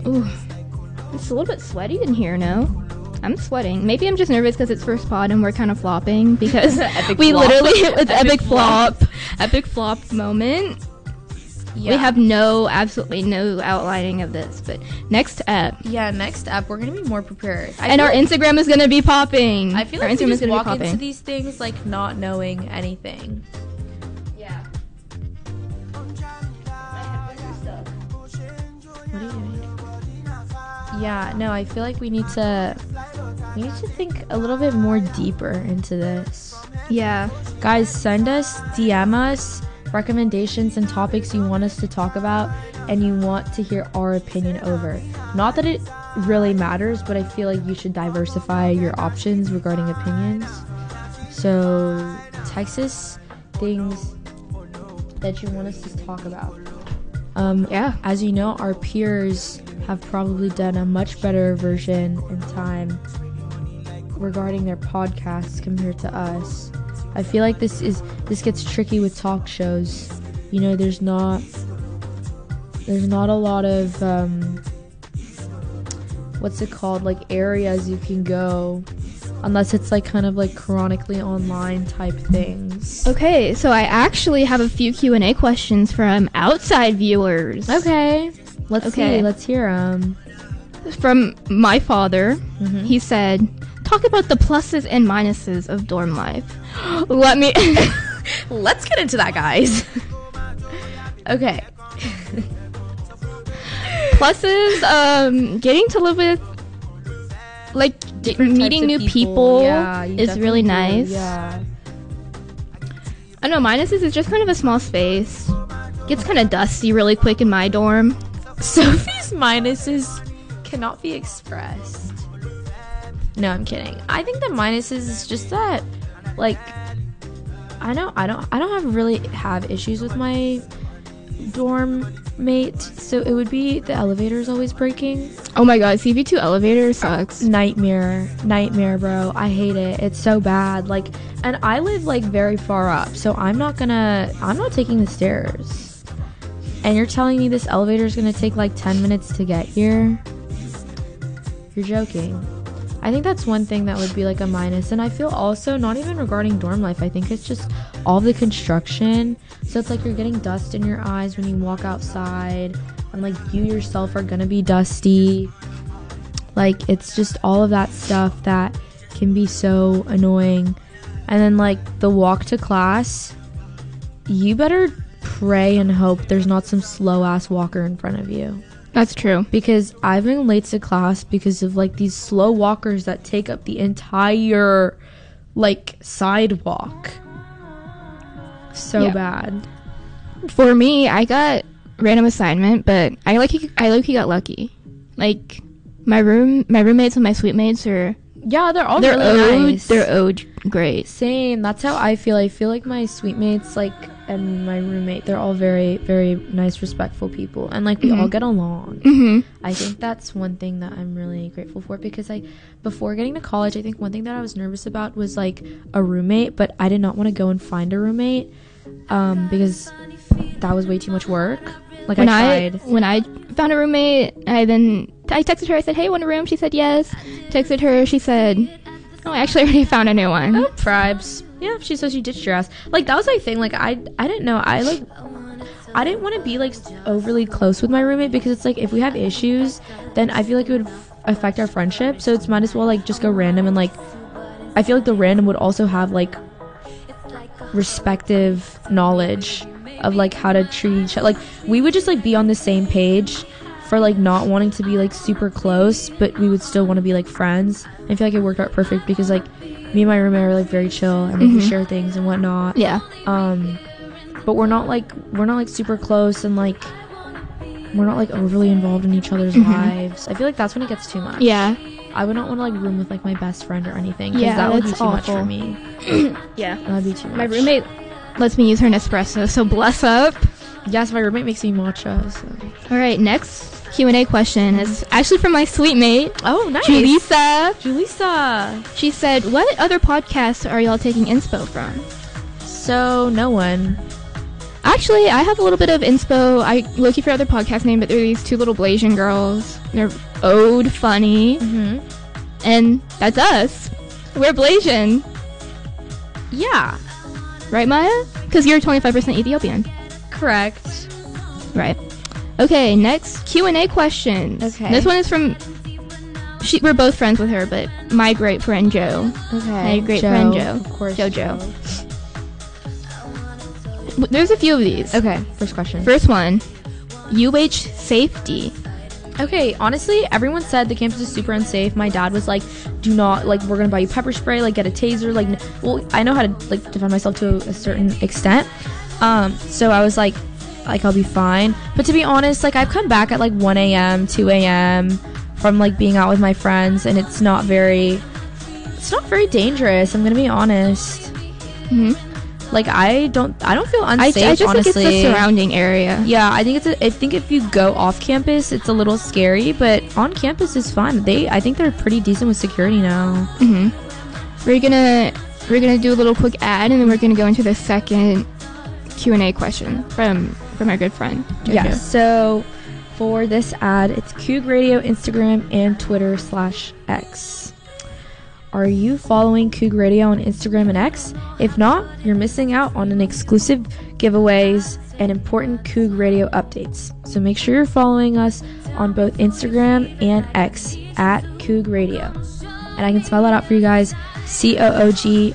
Ooh, it's a little bit sweaty in here, no? I'm sweating. Maybe I'm just nervous because it's first pod and we're kind of flopping because we flop. literally, it's epic flop. Epic flop moment. Yeah. We have absolutely no outlining of this, but next up. Yeah, next up, we're going to be more prepared. And our Instagram is going to be popping. I feel our like Instagram we is just gonna walk into these things, like, not knowing anything. Yeah. What are you doing? Yeah, no, I feel like we need to think a little bit more deeper into this. Yeah. Guys, DM us recommendations and topics you want us to talk about and you want to hear our opinion over. Not that it really matters, but I feel like you should diversify your options regarding opinions. So text us things that you want us to talk about. Yeah. As you know, our peers have probably done a much better version in time regarding their podcasts compared to us. I feel like this gets tricky with talk shows. You know, there's not a lot of what's it called, like, areas you can go, unless it's like kind of like chronically online type things. Okay, so I actually have a few Q&A questions from outside viewers. Okay, let's hear them. From my father, he said, talk about the pluses and minuses of dorm life. Let's get into that, guys. Okay. Pluses, getting to live with, like, meeting new people is really nice. Yeah. I don't know, minuses is just kind of a small space. Gets kind of dusty really quick in my dorm. Sophie's minuses cannot be expressed. No, I'm kidding. I think the minuses is just that, like, I don't really have issues with my dorm mate, so it would be the elevator's always breaking. Oh my god, CV2 elevator sucks. Nightmare, bro. I hate it. It's so bad. Like, and I live, like, very far up, so I'm not taking the stairs. And you're telling me this elevator's gonna take like 10 minutes to get here? You're joking. I think that's one thing that would be like a minus. And I feel also, not even regarding dorm life, I think it's just all the construction. So it's like you're getting dust in your eyes when you walk outside, and like you yourself are gonna be dusty. Like, it's just all of that stuff that can be so annoying. And then, like, the walk to class, you better pray and hope there's not some slow ass walker in front of you. That's true. Because I've been late to class because of, like, these slow walkers that take up the entire, like, sidewalk. So bad. For me, I got random assignment, but I low-key got lucky. Like, my roommates and my suite mates are... Yeah, they're really nice. They're great. Same. That's how I feel. I feel like my suite mates, like, and my roommate, they're all very, very nice, respectful people. And, like, we all get along. I think that's one thing that I'm really grateful for, because before getting to college, I think one thing that I was nervous about was, like, a roommate, but I did not want to go and find a roommate because that was way too much work. Like, when I found a roommate, I texted her. I said, "Hey, want a room?" She said yes. Texted her. She said, "Oh, I actually already found a new one." Oh, bribes. Yeah, she said she ditched your ass. Like, that was my thing. Like, I didn't know. I didn't want to be, like, overly close with my roommate, because it's like, if we have issues, then I feel like it would affect our friendship. So it's might as well, like, just go random. And, like, I feel like the random would also have, like, respective knowledge of, like, how to treat each other. Like, we would just, like, be on the same page for, like, not wanting to be, like, super close, but we would still want to be, like, friends. I feel like it worked out perfect because, like, me and my roommate are, like, very chill and we can share things and whatnot. Yeah. But we're not super close, and, like, we're not, like, overly involved in each other's lives. I feel like that's when it gets too much. Yeah. I would not want to, like, room with, like, my best friend or anything, because that would be too much for me. Yeah. That would be too much. My roommate lets me use her Nespresso, so bless up. Yes, my roommate makes me matcha. So. All right, next Q&A question is actually from my sweet mate. Oh, nice. Julissa. She said, "What other podcasts are y'all taking inspo from?" So, no one. Actually, I have a little bit of inspo. I looking for other podcast name, but they're these two little Blasian girls. They're ode funny, and that's us. We're Blasian, Yeah, right, Maya? Because you're 25% Ethiopian, correct. right? Okay, next Q&A questions. Okay. This one is from. We're both friends with her, but my great friend Joe. Okay. My great friend Joe. Of course. Jojo. There's a few of these. Okay, first question. First one, UH safety. Okay, honestly, everyone said the campus is super unsafe. My dad was like, do not, like, we're gonna buy you pepper spray, like, get a taser, like, well, I know how to, like, defend myself to a certain extent. So I was like, I'll be fine. But to be honest, like, I've come back at, like, 1 a.m., 2 a.m. from, like, being out with my friends, and it's not very dangerous, I'm gonna be honest. Like, I don't feel unsafe, I just honestly. think it's the surrounding area. Yeah, I think if you go off campus, it's a little scary, but on campus is fun. I think they're pretty decent with security now. We're gonna do a little quick ad, and then we're gonna go into the second Q&A question from our good friend Jojo. Yeah. So for this ad, it's Coug Radio Instagram and Twitter /X. Are you following Coug Radio on Instagram and X? If not, you're missing out on an exclusive giveaways and important Coug Radio updates. So make sure you're following us on both Instagram and X at Coug Radio. And I can spell that out for you guys. COOGRADIO.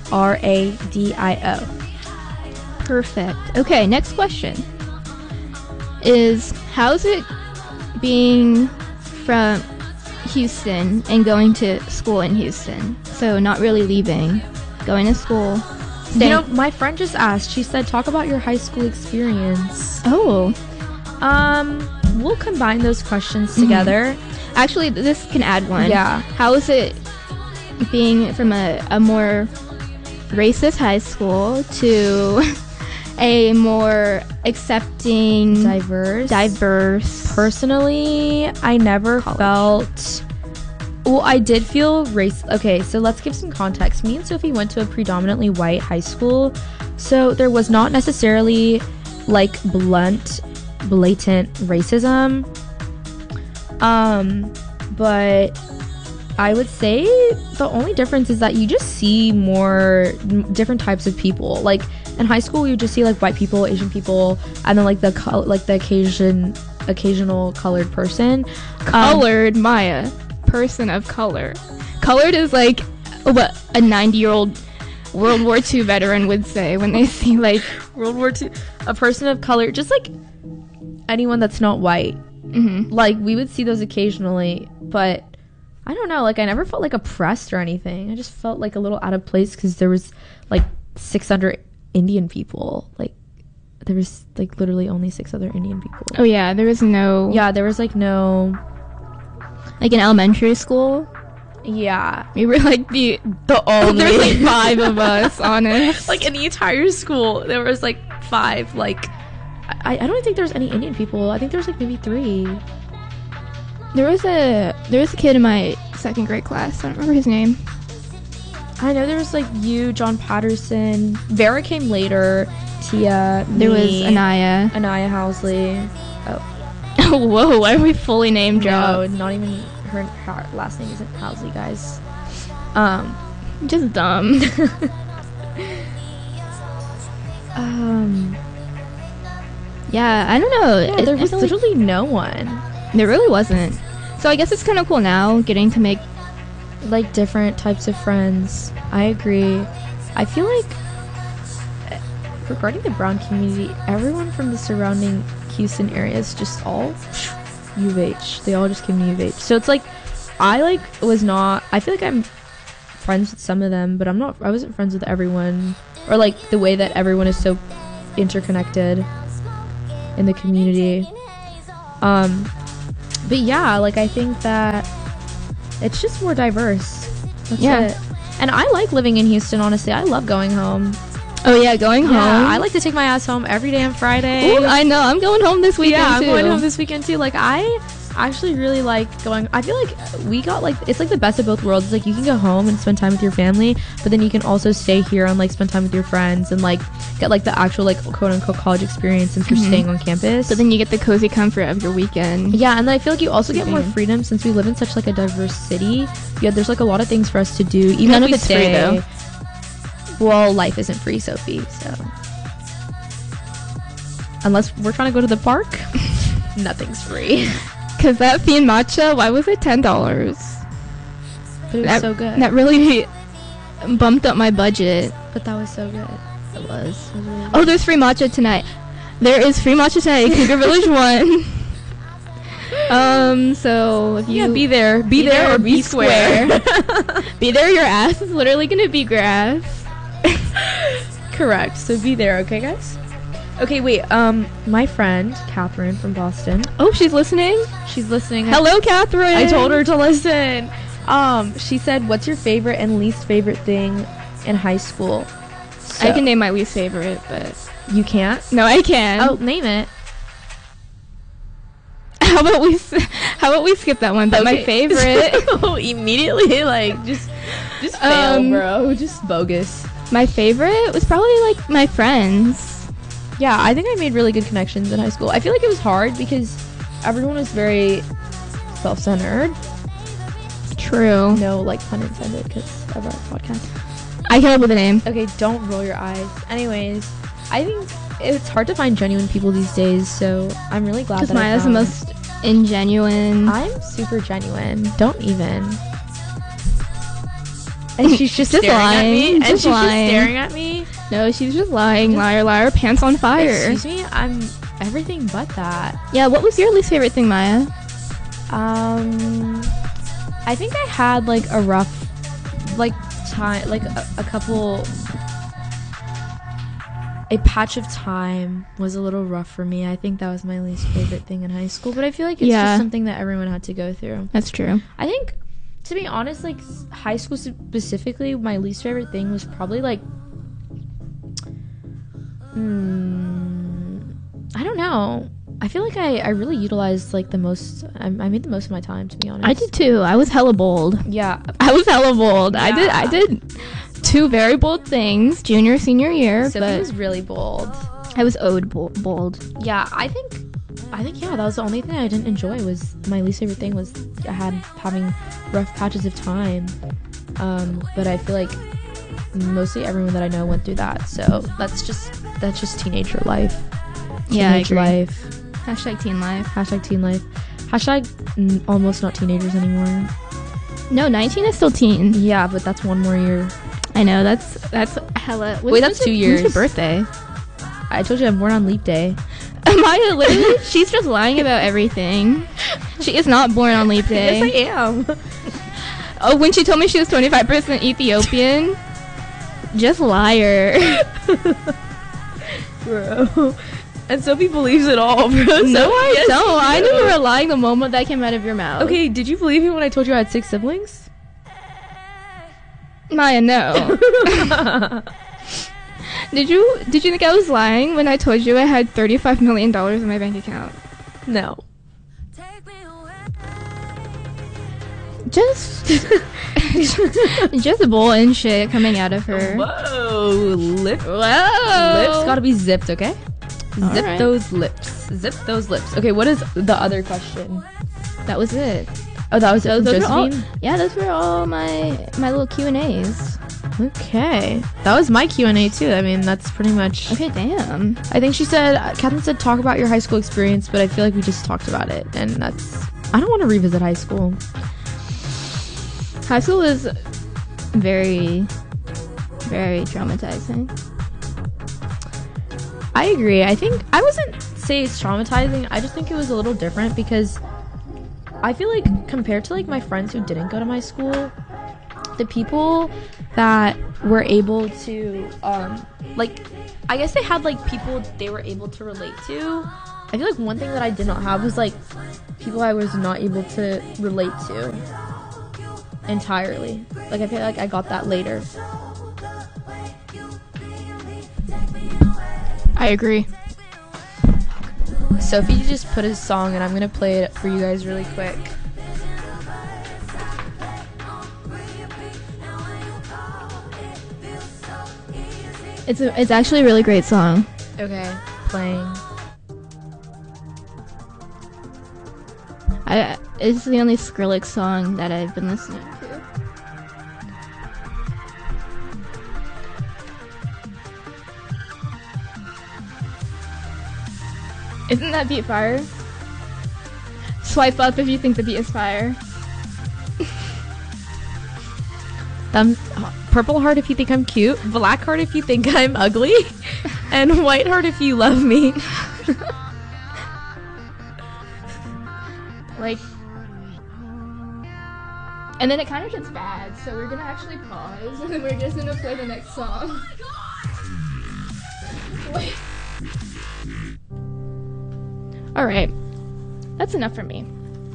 Perfect. Okay, next question is, how's it being from Houston and going to school in Houston? So not really leaving, going to school. You know, my friend just asked. She said, talk about your high school experience. Oh. We'll combine those questions together. Actually, this can add one. Yeah. How is it being from a more racist high school to a more accepting, diverse? Personally, I never felt... Well, I did feel race... Okay, so let's give some context. Me and Sophie went to a predominantly white high school, so there was not necessarily, like, blatant racism. But I would say the only difference is that you just see more different types of people. Like, in high school, you just see, like, white people, Asian people, and then, like, the occasional colored person. Colored, Maya. Person of color. Colored is like what a 90-year-old World War II veteran would say when they see, like, World War II. A person of color, just like anyone that's not white. Like, we would see those occasionally, but I don't know, like, I never felt like oppressed or anything. I just felt like a little out of place because there was like 6 other Indian people. Like, there was like literally only 6 other Indian people. Oh yeah, there was no... Yeah, there was like no... Like in elementary school, yeah, we were like the only... There was like 5 of us, honest. Like, in the entire school, there was like 5. Like, I don't think there was any Indian people. I think there was like maybe 3. There was a kid in my 2nd grade class. I don't remember his name. I know there was like you, John Patterson. Vera came later. Tia. There was Anaya Housley. Oh. Whoa, why are we fully name dropped? No, not even her last name isn't Housley, guys. Just dumb. Yeah, I don't know. Yeah, there was literally no one. There really wasn't. So I guess it's kind of cool now getting to make like different types of friends. I agree. I feel like regarding the brown community, everyone from the surrounding Houston area is just all UH. They all just came to UH. So it's like, I feel like I'm friends with some of them, but I wasn't friends with everyone, or like the way that everyone is so interconnected in the community. But yeah, like, I think that it's just more diverse. That's it. And I like living in Houston, honestly. I love going home. Oh yeah, going home. I like to take my ass home every day on Friday. Ooh, I know. I'm going home this weekend too. I'm going home this weekend too. Like, I actually really like going. I feel like we got like, it's like the best of both worlds. It's like you can go home and spend time with your family, but then you can also stay here and like spend time with your friends and like get like the actual like quote unquote college experience since you're staying on campus. But then you get the cozy comfort of your weekend. Yeah, and then I feel like you also get more freedom since we live in such like a diverse city. Yeah, there's like a lot of things for us to do. Even None if of we it's free, though. Well, life isn't free, Sophie, so unless we're trying to go to the park, nothing's free. Because that Fiend Matcha, why was it $10? But it was so good. That really bumped up my budget. But that was so good. It was. Really good. Oh, there's free matcha tonight. There is free matcha tonight at Cougar Village 1. So if you be there or be square. Be there, your ass is literally gonna be grass. Correct. So be there, okay, guys? Okay, wait. My friend Catherine from Boston. Oh, she's listening. She's listening. Hello, Catherine. I told her to listen. She said, "What's your favorite and least favorite thing in high school?" So, I can name my least favorite, but you can't. No, I can. Oh, name it. How about we skip that one? But okay. My favorite. Oh, immediately like just fail, bro. Just bogus. My favorite was probably like my friends. Yeah, I think I made really good connections in high school. I feel like it was hard because everyone was very self-centered. True. No, like pun intended, because of our podcast. I came up with a name. Okay, don't roll your eyes. Anyways, I think it's hard to find genuine people these days, so I'm really glad that Maya's the most ingenuine. I'm super genuine. Don't even. And she's just staring lying. At me. And just she's lying. Just staring at me. No, she's just lying. Liar, liar, pants on fire. Excuse me? I'm everything but that. Yeah, what was your least favorite thing, Maya? I think I had like a rough like time, like a couple, a patch of time was a little rough for me. I think that was my least favorite thing in high school, but I feel like it's just something that everyone had to go through. That's true. I think, to be honest, like high school specifically, my least favorite thing was probably like I don't know. I feel like I really utilized like the most. I made the most of my time, to be honest. I did too. I was hella bold. Yeah, I was hella bold. Yeah. I did two very bold things, junior, senior year. So but was really bold. I was owed bold. Yeah, I think yeah, that was the only thing I didn't enjoy. Was my least favorite thing was having rough patches of time. But I feel like mostly everyone that I know went through that. So that's just teenager life. Teenage life. Hashtag teen life. Hashtag teen life. Hashtag almost not teenagers anymore. No, 19 is still teen. Yeah, but that's one more year. I know, that's hella. Wait, that's 2 years. When's your birthday? I told you I'm born on leap day. Maya, literally, she's just lying about everything. She is not born on leap day. Yes, I am. Oh, when she told me she was 25% Ethiopian, just liar. Bro. And Sophie believes it all, bro. No, I don't. I knew you were lying the moment that came out of your mouth. Okay, did you believe me when I told you I had 6 siblings? Maya, no. Did you think I was lying when I told you I had $35 million in my bank account? No. Just bull and shit coming out of her. Whoa, lips Whoa. gotta be zipped, okay? All Zip right. those lips. Zip those lips. Okay, what is the other question? That was it. Oh, that was it. Those were all, Josephine? yeah, those were all my little Q&As. Okay, that was my Q&A too. I mean, that's pretty much. Okay, damn. I think Catherine said talk about your high school experience, but I feel like we just talked about it, and that's. I don't want to revisit high school. High school was very, very traumatizing. I agree. I think I wouldn't say it's traumatizing. I just think it was a little different because I feel like compared to like my friends who didn't go to my school, the people that were able to like, I guess they had like people they were able to relate to. I feel like one thing that I did not have was like people I was not able to relate to entirely. Like I feel like I got that later. I agree. Sophie just put his song, and I'm gonna play it for you guys really quick. It's actually a really great song. Okay, playing. It's the only Skrillex song that I've been listening to. Isn't that beat fire? Swipe up if you think the beat is fire. Purple heart if you think I'm cute, black heart if you think I'm ugly, and white heart if you love me. Like, and then it kind of gets bad, so we're gonna actually pause, and then we're just gonna play the next song. Wait. Alright, that's enough for me.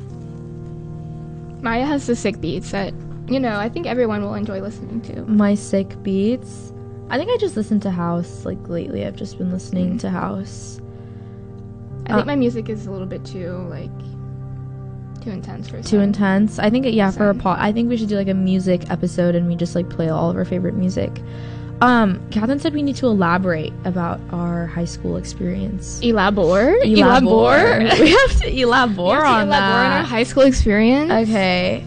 Maya has the sick beats that, you know, I think everyone will enjoy listening to. My sick beats. I think I just listened to house, like, lately. I've just been listening to house. I think my music is a little bit too, like, too intense for Too intense. I think, for a pod. I think we should do, like, a music episode, and we just, like, play all of our favorite music. Catherine said we need to elaborate about our high school experience. Elaborate? We have to elaborate on that. On our high school experience? Okay.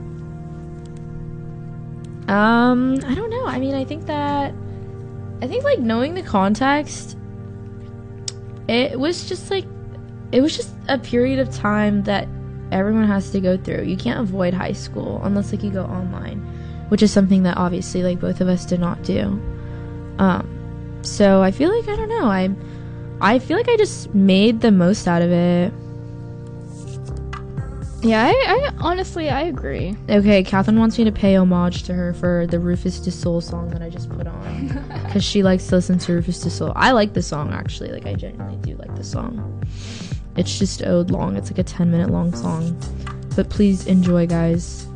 I don't know. I mean, I think like knowing the context, it was just a period of time that everyone has to go through. You can't avoid high school unless like you go online, which is something that obviously like both of us did not do. So I feel like, I don't know, I feel like I just made the most out of it. Yeah, I honestly, I agree. Okay, Catherine wants me to pay homage to her for the Rufus Du Sol song that I just put on, because she likes to listen to Rufus Du Sol. I like the song, actually. Like, I genuinely do like the song. It's just ode long. It's like a 10-minute long song. But please enjoy, guys.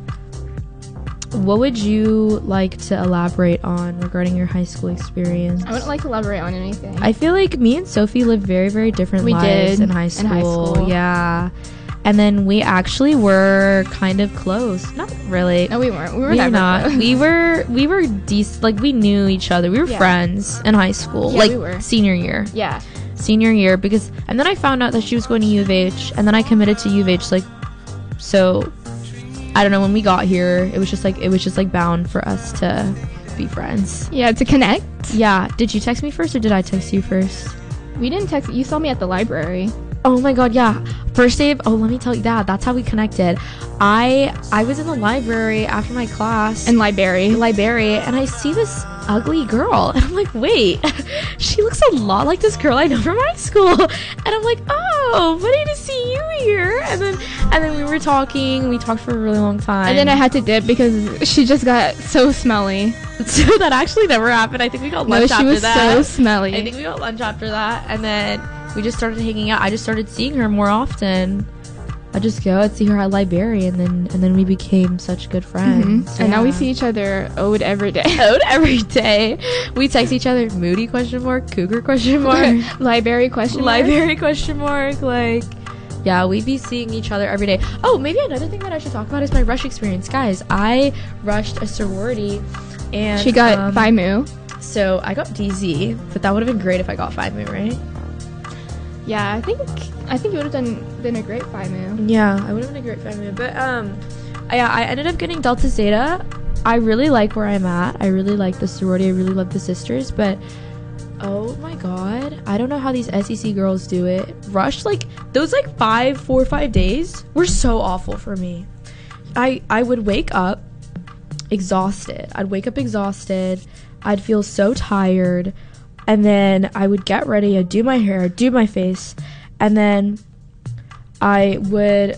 What would you like to elaborate on regarding your high school experience? I wouldn't like to elaborate on anything. I feel like me and Sophie lived very, very different lives in high school. Yeah. And then we actually were kind of close. Not really. No, we weren't. We were never not. close. We were decent. Like, we knew each other. We were friends in high school. Yeah, like, we were. Senior year. Yeah. Senior year, because... And then I found out that she was going to U of H, and then I committed to U of H, like... So, I don't know, when we got here, it was just like bound for us to be friends. Yeah, to connect. Yeah. Did you text me first, or did I text you first? We didn't text. You saw me at the library. Oh my god, yeah. First day of, let me tell you that. That's how we connected. I was in the library after my class. In library, and I see this ugly girl. And I'm like, wait, she looks a lot like this girl I know from high school. And I'm like, oh, funny to see you here. And then we were talking. We talked for a really long time. And then I had to dip because she just got so smelly. So that actually never happened. I think we got lunch after that. No, she was so smelly. I think we got lunch after that. And then we just started hanging out. I just started seeing her more often. I'd just go and see her at library, and then we became such good friends. Mm-hmm. And now we see each other ode every day. Ode every day. We text each other moody ? Cougar ? Library ? Library ? Like, yeah, we be seeing each other every day. Oh, maybe another thing that I should talk about is my rush experience. Guys, I rushed a sorority, and she got Phi Mu. So I got DZ, but that would have been great if I got Phi Mu, right? Yeah, I think you would have been a great Phi Mu. Yeah, I would have been a great Phi Mu. But yeah, I ended up getting Delta Zeta. I really like where I'm at. I really like the sorority. I really love the sisters. But oh my god, I don't know how these SEC girls do it. Rush, like those like 4 or 5 days were so awful for me. I would wake up exhausted. I'd feel so tired. And then I would get ready, I'd do my hair, I'd do my face, and then I would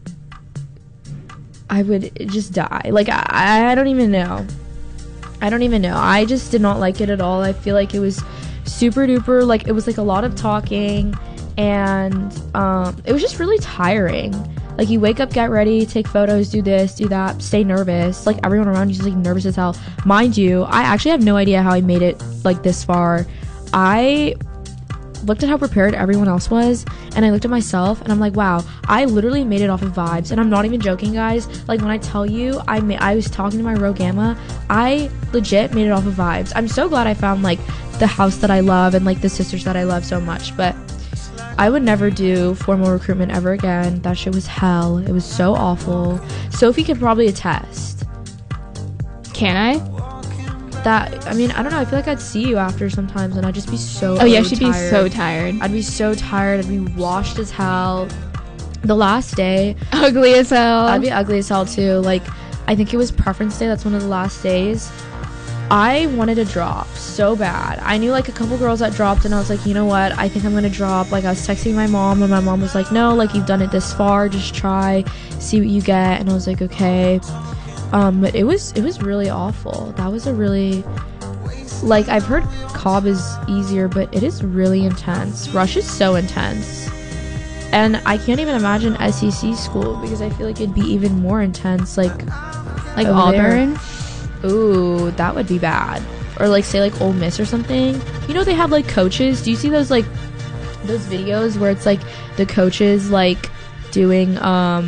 just die. Like, I don't even know. I just did not like it at all. I feel like it was super duper, like, it was like a lot of talking, and it was just really tiring. Like, you wake up, get ready, take photos, do this, do that, stay nervous. Like, everyone around you is, like, nervous as hell. Mind you, I actually have no idea how I made it, like, this far. I looked at how prepared everyone else was, and I looked at myself, and I'm like, wow, I literally made it off of vibes. And I'm not even joking, guys. Like, when I tell you I was talking to my Rho Gamma, I legit made it off of vibes. I'm so glad I found, like, the house that I love and, like, the sisters that I love so much. But I would never do formal recruitment ever again. That shit was hell. It was so awful. Sophie could probably attest. Can I? That, I mean, I don't know. I feel like I'd see you after sometimes, and I'd just be so Oh yeah, she'd be tired. so tired. I'd be so tired. I'd be washed as hell. The last day, Ugly as hell. I'd be ugly as hell too. Like, I think it was preference day. That's one of the last days. I wanted to drop so bad. I knew like a couple girls that dropped, and I was like, you know what? I think I'm gonna drop. Like, I was texting my mom, and my mom was like, no, like, you've done it this far. Just try, see what you get. And I was like, okay. But it was really awful. That was a really, like, I've heard Cobb is easier, but it is really intense. Rush is so intense. And I can't even imagine SEC school, because I feel like it'd be even more intense. Like Auburn. Ooh, that would be bad. Or like, say like Ole Miss or something. You know, they have like coaches. Do you see those like those videos where it's like the coaches like doing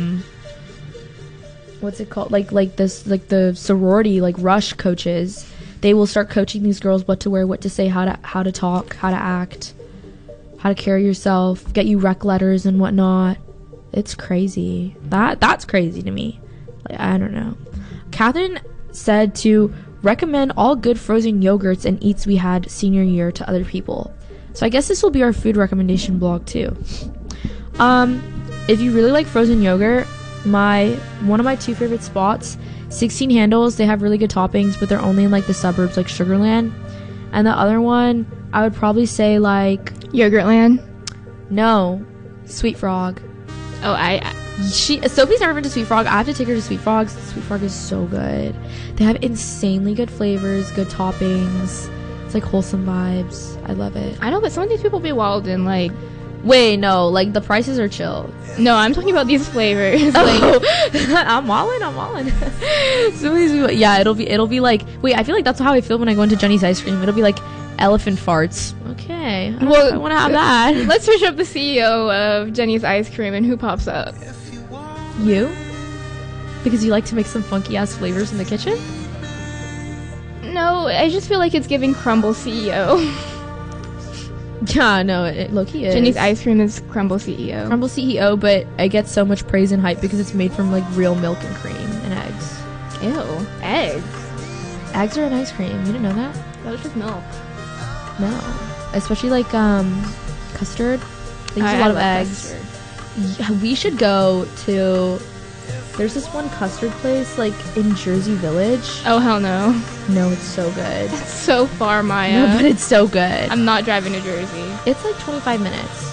what's it called, like this, like the sorority, like Rush coaches, they will start coaching these girls what to wear, what to say, how to talk, how to act, how to carry yourself, get you rec letters and whatnot. It's crazy. That's crazy to me. Like, I don't know. Catherine said to recommend all good frozen yogurts and eats we had senior year to other people. So I guess this will be our food recommendation blog too. If you really like frozen yogurt, one of my two favorite spots, 16 Handles, they have really good toppings, but they're only in like the suburbs, like Sugarland. And the other one, I would probably say like Yogurtland. No, Sweet Frog. Oh, Sophie's never been to Sweet Frog. I have to take her to Sweet Frog. Sweet Frog is so good. They have insanely good flavors, good toppings. It's like wholesome vibes. I love it. I know, but some of these people be wild and like. Wait, no, like the prices are chill. No, I'm talking about these flavors. Oh. I'm wallin'. So yeah, it'll be like, wait, I feel like that's how I feel when I go into Jenny's ice cream. It'll be like elephant farts. Okay, I want to have that. Let's search up the CEO of Jenny's Ice Cream and who pops up. You? Because you like to make some funky ass flavors in the kitchen? No, I just feel like it's giving Crumble CEO. Yeah, no, it low-key is. Jenny's Ice Cream is Crumble CEO. Crumble CEO, but it gets so much praise and hype because it's made from like real milk and cream and eggs. Ew, eggs. Eggs are in ice cream. You didn't know that? That was just milk. No, especially like custard. They use a lot of eggs. Yeah, we should go to. There's this one custard place like in Jersey Village. Oh hell no. No, it's so good. It's so far, Maya. No, but it's so good. I'm not driving to Jersey. It's like 25 minutes.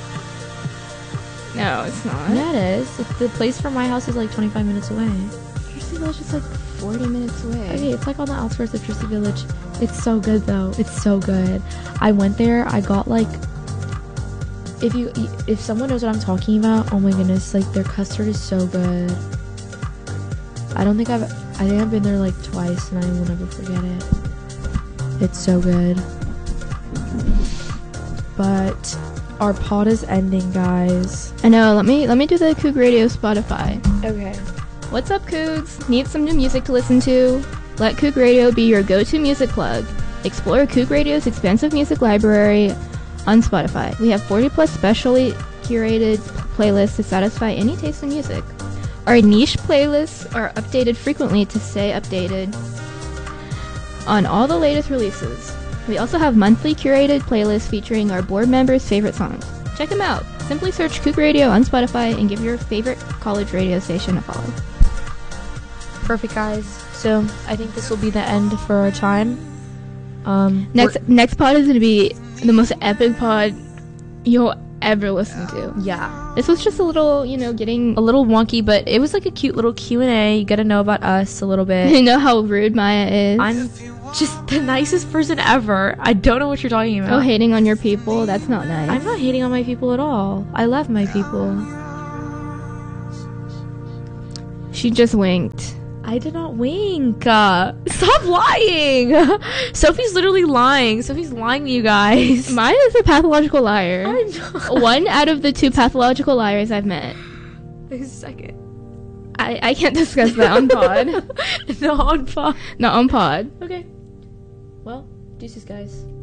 No, it's not. Yeah, it is. The place from my house is like 25 minutes away. Jersey Village is like 40 minutes away. Okay, it's like on the outskirts of Jersey Village. It's so good though. It's so good. I went there. I got like. If someone knows what I'm talking about, oh my goodness, like their custard is so good. I think I've been there like twice and I will never forget it. It's so good. But our pod is ending, guys. I know, let me do the Coug Radio Spotify. Okay. What's up, Cougs? Need some new music to listen to? Let Coug Radio be your go-to music plug. Explore Coug Radio's expansive music library on Spotify. We have 40 plus specially curated playlists to satisfy any taste in music. Our niche playlists are updated frequently to stay updated on all the latest releases. We also have monthly curated playlists featuring our board members' favorite songs. Check them out. Simply search Coug Radio on Spotify and give your favorite college radio station a follow. Perfect, guys. So I think this will be the end for our time. Next pod is going to be the most epic pod you'll ever listen to. Yeah. This was just a little, getting a little wonky, but it was like a cute little Q&A. You get to know about us a little bit. You know how rude Maya is. I'm just the nicest person ever. I don't know what you're talking about. Oh, hating on your people? That's not nice. I'm not hating on my people at all. I love my people. She just winked. I did not wink. Stop lying. Sophie's literally lying. Sophie's lying to you guys. Maya is a pathological liar. I'm not. 1 out of the 2 pathological liars I've met. Who's the second? I can't discuss that on pod. Not on pod. Not on pod. Okay. Well, deuces, guys.